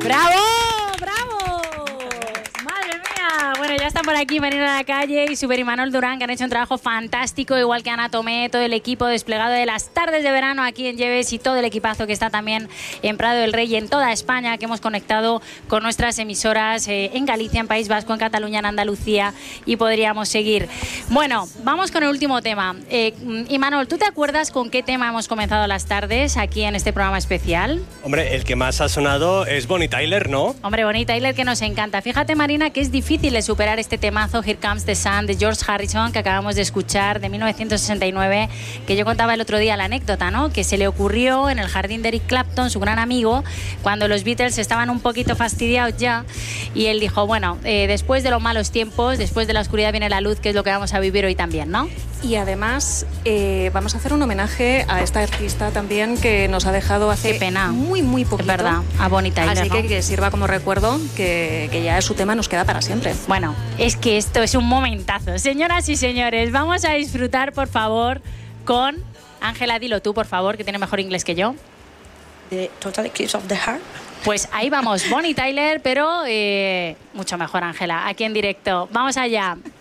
¡Bravo! ¡Bravo! ¡Madre mía! Bueno, ya están por aquí Marina La Calle y Super Imanol Durán, que han hecho un trabajo fantástico, igual que Ana Tomé, todo el equipo desplegado de las tardes de verano aquí en Lleves y todo el equipazo que está también en Prado del Rey y en toda España, que hemos conectado con nuestras emisoras en Galicia, en País Vasco, en Cataluña, en Andalucía, y podríamos seguir. Bueno, vamos con el último tema. Imanol, ¿tú te acuerdas con qué tema hemos comenzado las tardes aquí en este programa especial? Hombre, el que más ha sonado es Bonnie Tyler, ¿no? Hombre, Bonnie Tyler, que nos encanta. Fíjate, Marina, que es difícil de superar este temazo Here Comes the Sun de George Harrison, que acabamos de escuchar, de 1969, que yo contaba el otro día la anécdota, ¿no? Que se le ocurrió en el jardín de Eric Clapton, su gran amigo, cuando los Beatles estaban un poquito fastidiados ya, y él dijo, bueno, después de los malos tiempos, después de la oscuridad viene la luz, que es lo que vamos a vivir hoy también, ¿no? Y además vamos a hacer un homenaje a esta artista también que nos ha dejado hace muy poquito. Es verdad, a Bonnie Tyler, así ¿no? que sirva como recuerdo que ya su tema nos queda para siempre. Bueno, es que esto es un momentazo. Señoras y señores, vamos a disfrutar, por favor, con... Ángela, dilo tú, por favor, que tiene mejor inglés que yo. The Total Eclipse of the Heart. Pues ahí vamos, Bonnie Tyler, pero mucho mejor, Ángela, aquí en directo. Vamos allá.